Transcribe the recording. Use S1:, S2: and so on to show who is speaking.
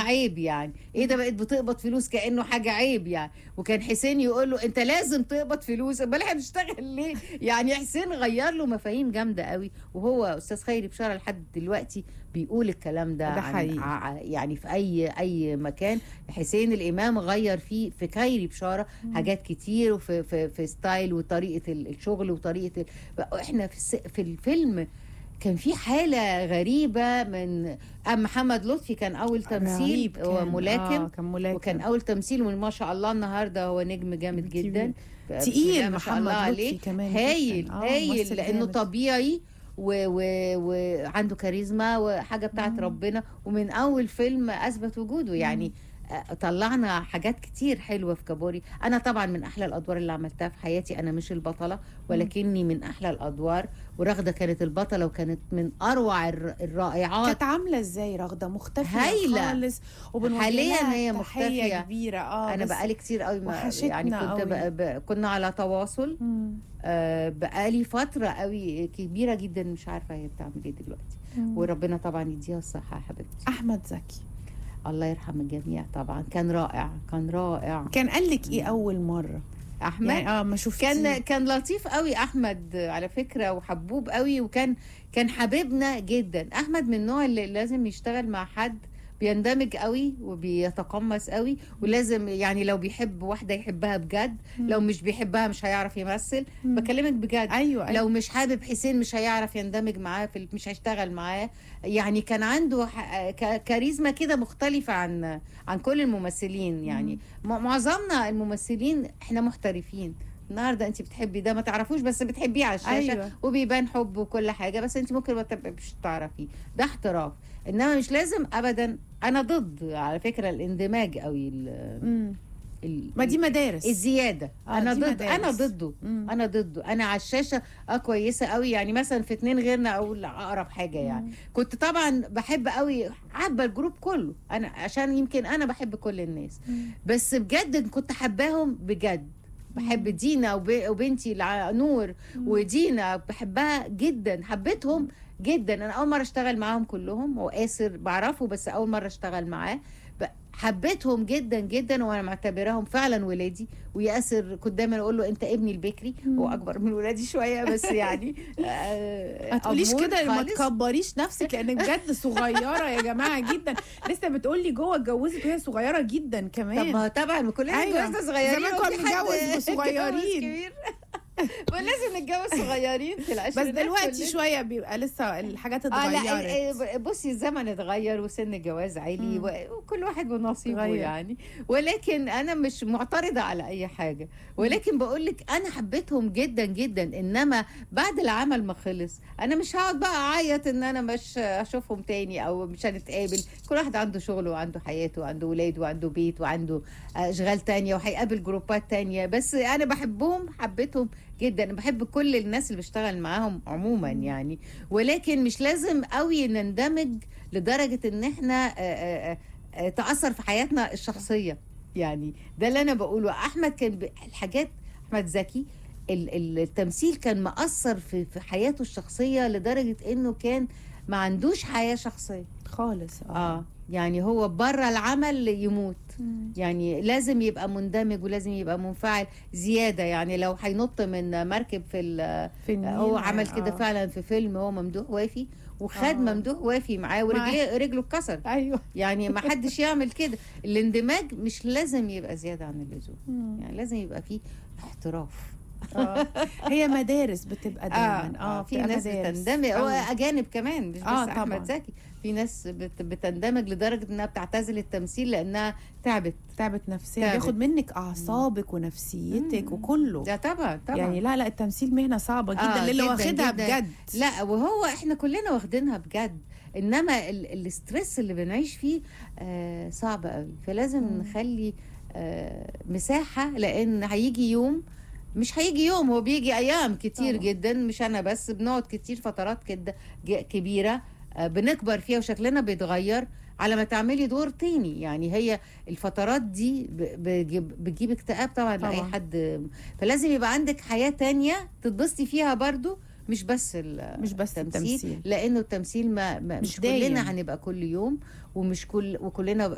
S1: عيب يعني، ايه ده بقيت بتقبض فلوس كانه حاجه عيب يعني. وكان حسين يقول له انت لازم تقبض فلوس، امال احنا بنشتغل ليه؟ يعني حسين غير له مفاهيم جامده قوي، وهو استاذ خيري بشاره لحد دلوقتي بيقول الكلام ده
S2: ده
S1: عن
S2: حقيقي.
S1: يعني في اي مكان. حسين الامام غير فيه في خيري بشاره حاجات كتير، وفي ستايل وطريقه الشغل وطريقه احنا في الفيلم كان في حالة غريبة من محمد لطفي. كان أول تمثيل،
S2: رهيب
S1: هو
S2: كان.
S1: ملاكم،
S2: كان ملاكم
S1: وكان أول تمثيل، وما شاء الله النهاردة هو نجم جامد جدا. بسم الله
S2: تقيل
S1: ما شاء الله
S2: محمد
S1: عليه.
S2: لطفي كمان
S1: هايل
S2: جدا.
S1: هايل
S2: ممثل
S1: لأنه
S2: جامد.
S1: طبيعي وعنده كاريزما وحاجة بتاعت ربنا، ومن أول فيلم أثبت وجوده يعني. طلعنا حاجات كتير حلوة في كابوري. أنا طبعا من أحلى الأدوار اللي عملتها في حياتي، أنا مش البطلة ولكني من أحلى الأدوار. ورغدة كانت البطلة وكانت من أروع الرائعات.
S2: كانت عامله ازاي رغده؟ مختفيه
S1: هايلة.
S2: خالص، وبنوجه
S1: حاليا
S2: لها
S1: هي
S2: تحيه
S1: مختفية.
S2: كبيره.
S1: أنا
S2: بس
S1: بقالي كتير قوي يعني
S2: وحشتنا
S1: كنت
S2: قوي.
S1: كنا على تواصل.
S2: مم.
S1: بقالي فترة قوي كبيرة جدا مش عارفة هي بتعمل ايه دلوقتي. وربنا طبعا يديها الصحة يا حبيبتي.
S2: احمد زكي
S1: الله يرحم الجميع طبعا، كان رائع كان رائع.
S2: كان قال لك ايه اول مره؟
S1: احمد
S2: يعني ما شفتيه.
S1: كان لطيف قوي احمد على فكره، وحبوب قوي، كان حبيبنا جدا. احمد من النوع اللي لازم يشتغل مع حد بيندمج قوي وبيتقمص قوي، ولازم يعني لو بيحب واحده يحبها بجد، لو مش بيحبها مش هيعرف يمثل. بكلمك بجد.
S2: أيوة.
S1: لو مش حابب حسين مش هيعرف يندمج معاه مش هيشتغل معاه. يعني كان عنده كاريزما كده مختلفه عن كل الممثلين يعني. معظمنا الممثلين احنا محترفين. النهارده انت بتحبي ده ما تعرفوش بس بتحبيه على الشاشه.
S2: أيوة.
S1: وبيبان حب وكل حاجه، بس انت ممكن ما تبقيش تعرفيه. ده احتراف. انما مش لازم ابدا. انا ضد على فكره الاندماج قوي
S2: ما دي مدارس
S1: الزياده. انا
S2: دي
S1: ضد
S2: مدارس.
S1: انا ضده. انا ضده. انا على الشاشه كويسه قوي يعني. مثلا في اتنين غيرنا اقول اقرب حاجه يعني. كنت طبعا بحب قوي حابه الجروب كله، انا عشان يمكن انا بحب كل الناس. بس بجد كنت حباهم بجد. بحب دينا وبنتي نور ودينا بحبها جدا، حبيتهم جدا. انا اول مره اشتغل معاهم كلهم، وآسر بعرفه بس اول مره اشتغل معاه. حبيتهم جدا جدا، وانا معتبراهم فعلا ولادي. وياسر كنت دايما اقول له انت ابني البكري، هو اكبر من ولادي شويه بس يعني
S2: ما تقوليش كده، ما تكبريش نفسك لانك بجد صغيره يا جماعه جدا. لسه بتقولي جوه اتجوزت وهي صغيره جدا كمان.
S1: طب ما طبعا كلنا اتجوزنا صغيرين.
S2: زمان كنا بنتجوز صغيرين.
S1: ولازم نتجوز صغيرين في العشرينات.
S2: بس دلوقتي شويه بيبقى لسه الحاجات اتغيرت.
S1: لا بصي الزمن اتغير وسن الجواز عالي وكل واحد بنصيبه يعني. ولكن انا مش معترضه على اي حاجه، ولكن بقول لك انا حبيتهم جدا جدا. انما بعد العمل ما خلص انا مش هقعد بقى اعيط ان انا مش اشوفهم تاني او مش هنتقابل. كل واحد عنده شغله وعنده حياته وعنده ولاد وعنده بيت وعنده اشغال تانية وهيقابل جروبات تانية. بس انا بحبهم، حبيتهم جدا. انا بحب كل الناس اللي بشتغل معاهم عموما يعني. ولكن مش لازم قوي نندمج لدرجة ان احنا تأثر في حياتنا الشخصية يعني. ده اللي انا بقوله. احمد كان الحاجات، احمد زكي التمثيل كان مأثر في حياته الشخصية لدرجة انه كان ما عندوش حياة شخصية
S2: خالص.
S1: يعني هو بره العمل يموت. يعني لازم يبقى مندمج ولازم يبقى منفعل زيادة. يعني لو هينط من مركب في هو عمل كده فعلا في فيلم هو ممدوح وافي، وخد ممدوح وافي معاه ورجله اتكسر.
S2: ايوه
S1: يعني ما حدش يعمل كده. الاندماج مش لازم يبقى زيادة عن اللزوم. يعني لازم يبقى فيه احتراف.
S2: هي مدارس بتبقى دايما
S1: في ناس بتندمج، اجانب كمان مش بس احمد زكي. في ناس بتندمج لدرجه انها بتعتزل التمثيل لانها تعبت
S2: نفسيا. بياخد منك اعصابك ونفسيتك وكله.
S1: ده طبعا
S2: يعني لا التمثيل مهنه صعبه جدا اللي واخدها بجد.
S1: لا وهو احنا كلنا واخدينها بجد. انما الاسترس اللي بنعيش فيه صعب قوي. فلازم نخلي مساحه، لان هيجي يوم، مش هيجي يوم، هو بيجي ايام كتير طبعا. جدا. مش انا بس، بنقعد كتير فترات كده كبيره بنكبر فيها وشكلنا بيتغير على ما تعملي دور تاني. يعني هي الفترات دي بتجيب اكتئاب طبعا لأي حد. فلازم يبقى عندك حياة تانية تتبسطي فيها برضو، مش بس التمثيل. لانه التمثيل مش كلنا هنبقى كل يوم، وكلنا